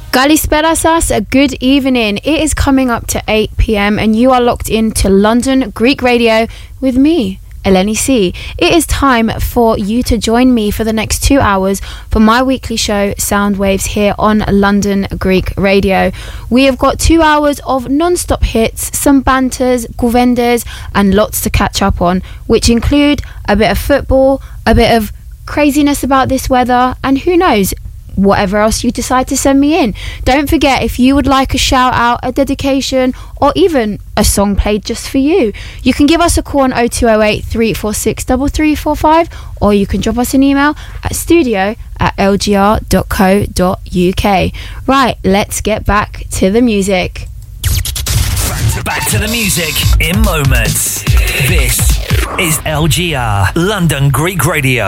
Kalisperasas, good evening. It is coming up to 8 p.m. and you are locked into London Greek Radio with me, Eleni C. It is time for you to join me for the next 2 hours for my weekly show, Soundwaves, here on London Greek Radio. We have got 2 hours of non-stop hits, some banters, kuvendas, and lots to catch up on, which include a bit of football, a bit of craziness about this weather, and who knows, whatever else you decide to send me in. Don't forget, if you would like a shout out, a dedication, or even a song played just for you, you can give us a call on 0208 346 3345, or you can drop us an email at studio@lgr.co.uk. Right, let's get back to the music. Back to the music in moments. This is LGR, London Greek Radio.